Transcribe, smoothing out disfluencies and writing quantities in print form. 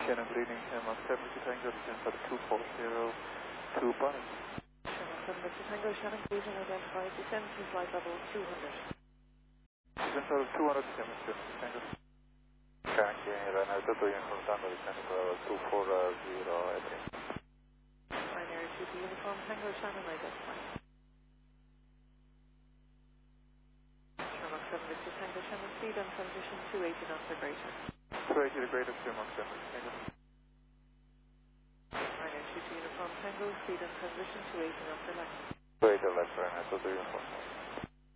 Shannon bleeding, Mark 7 Victor Tango, descend for the 2402 Bonnet. Shannon 7 Victor Tango, Shannon bleeding, identified, descend to flight level 200. Descend for 200, descend Victor Tango. Yankee, Ryanair 2 Uniform Tango, descending for level 240 Edwin. Ryanair 2 Uniform Tango, Shannon identified. Shannon 7 Victor Tango, Shannon speed and transition 280 knots or greater. 280 to greater, Mark 7 Victor Tango. Ryanair 2 Uniform Tango, speed and transition 280 knots or left. 280 left, Ryanair 2 Uniform.